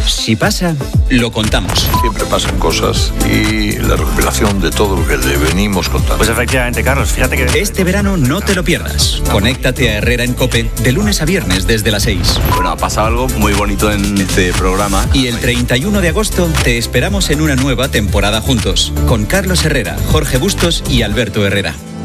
Si pasa, lo contamos. Siempre pasan cosas y la recopilación de todo lo que le venimos contando. Pues efectivamente, Carlos, fíjate que... Este verano no te lo pierdas. Conéctate a Herrera en COPE de lunes a viernes desde las 6. Bueno, ha pasado algo muy bonito en este programa. Y el 31 de agosto te esperamos en una nueva temporada juntos, con Carlos Herrera, Jorge Bustos y Alberto Herrera.